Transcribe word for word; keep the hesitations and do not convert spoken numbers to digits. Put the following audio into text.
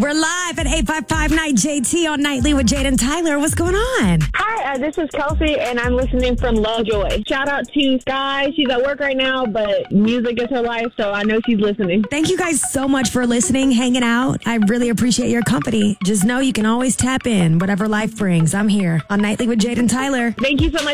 We're live at eight five five Night J T on Nightly with Jade and Tyler. What's going on? Hi, uh, this is Kelsey, and I'm listening from Lovejoy. Shout out to Sky. She's at work right now, but music is her life, so I know she's listening. Thank you guys so much for listening, hanging out. I really appreciate your company. Just know you can always tap in. Whatever life brings, I'm here on Nightly with Jade and Tyler. Thank you so much.